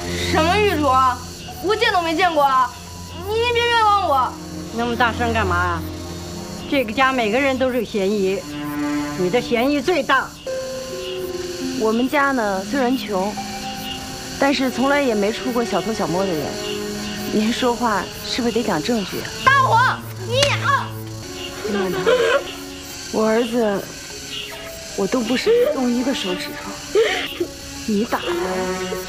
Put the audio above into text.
什么御厨啊？我见都没见过啊！你别冤枉我！ 那么大声干嘛呀？这个家每个人都是嫌疑，你的嫌疑最大。 我们家呢虽然穷，但是从来也没出过小偷小摸的人。您说话是不是得讲证据啊？ 大伙，你啊！ 金面堂，我儿子，我都不舍得动一个手指头，你打的。